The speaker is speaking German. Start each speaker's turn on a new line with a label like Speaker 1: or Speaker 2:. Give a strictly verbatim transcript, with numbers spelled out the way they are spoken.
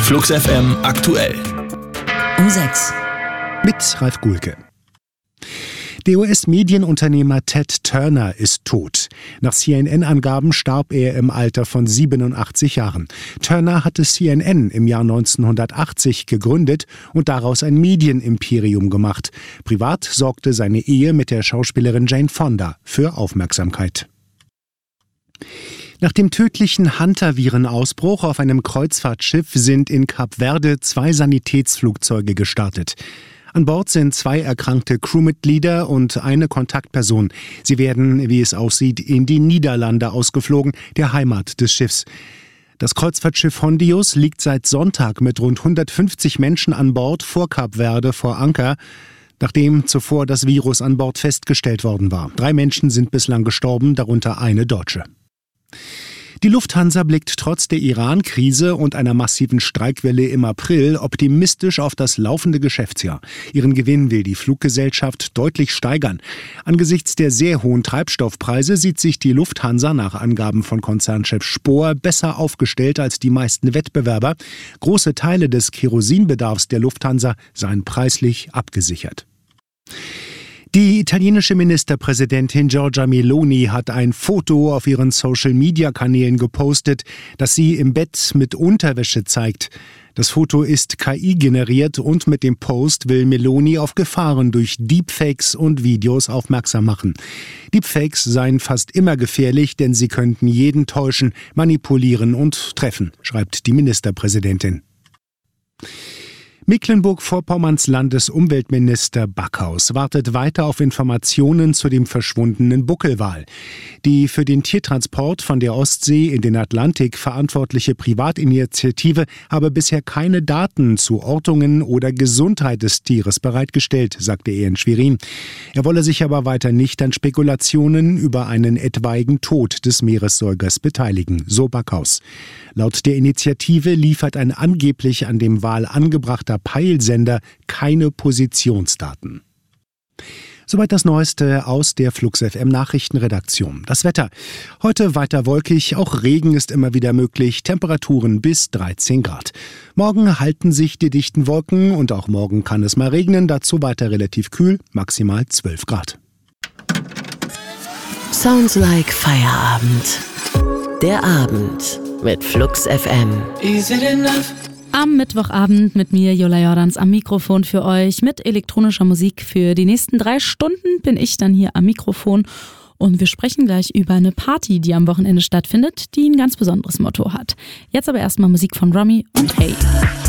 Speaker 1: Flux F M aktuell.
Speaker 2: Um sechs.
Speaker 3: Mit Ralf Gulke. Der U S-Medienunternehmer Ted Turner ist tot. Nach C N N-Angaben starb er im Alter von siebenundachtzig Jahren. Turner hatte C N N im Jahr neunzehnhundertachtzig gegründet und daraus ein Medienimperium gemacht. Privat sorgte seine Ehe mit der Schauspielerin Jane Fonda für Aufmerksamkeit. Nach dem tödlichen Hantavirenausbruch auf einem Kreuzfahrtschiff sind in Kap Verde zwei Sanitätsflugzeuge gestartet. An Bord sind zwei erkrankte Crewmitglieder und eine Kontaktperson. Sie werden, wie es aussieht, in die Niederlande ausgeflogen, der Heimat des Schiffs. Das Kreuzfahrtschiff Hondius liegt seit Sonntag mit rund hundertfünfzig Menschen an Bord vor Kap Verde vor Anker, nachdem zuvor das Virus an Bord festgestellt worden war. Drei Menschen sind bislang gestorben, darunter eine Deutsche. Die Lufthansa blickt trotz der Iran-Krise und einer massiven Streikwelle im April optimistisch auf das laufende Geschäftsjahr. Ihren Gewinn will die Fluggesellschaft deutlich steigern. Angesichts der sehr hohen Treibstoffpreise sieht sich die Lufthansa nach Angaben von Konzernchef Spohr besser aufgestellt als die meisten Wettbewerber. Große Teile des Kerosinbedarfs der Lufthansa seien preislich abgesichert. Die italienische Ministerpräsidentin Giorgia Meloni hat ein Foto auf ihren Social-Media-Kanälen gepostet, das sie im Bett mit Unterwäsche zeigt. Das Foto ist K I generiert und mit dem Post will Meloni auf Gefahren durch Deepfakes und Videos aufmerksam machen. Deepfakes seien fast immer gefährlich, denn sie könnten jeden täuschen, manipulieren und treffen, schreibt die Ministerpräsidentin. Mecklenburg-Vorpommerns Landesumweltminister Backhaus wartet weiter auf Informationen zu dem verschwundenen Buckelwal. Die für den Tiertransport von der Ostsee in den Atlantik verantwortliche Privatinitiative habe bisher keine Daten zu Ortungen oder Gesundheit des Tieres bereitgestellt, sagte er in Schwerin. Er wolle sich aber weiter nicht an Spekulationen über einen etwaigen Tod des Meeressäugers beteiligen, so Backhaus. Laut der Initiative liefert ein angeblich an dem Wal angebrachter Peilsender keine Positionsdaten. Soweit das Neueste aus der Flux F M Nachrichtenredaktion. Das Wetter. Heute weiter wolkig, auch Regen ist immer wieder möglich, Temperaturen bis dreizehn Grad. Morgen halten sich die dichten Wolken und auch morgen kann es mal regnen, dazu weiter relativ kühl, maximal zwölf Grad.
Speaker 2: Sounds like Feierabend. Der Abend mit Flux F M.
Speaker 4: Is it enough?
Speaker 5: Am Mittwochabend mit mir, Jola Jordans, am Mikrofon für euch mit elektronischer Musik. Für die nächsten drei Stunden bin ich dann hier am Mikrofon und wir sprechen gleich über eine Party, die am Wochenende stattfindet, die ein ganz besonderes Motto hat. Jetzt aber erstmal Musik von Rummy und Hey.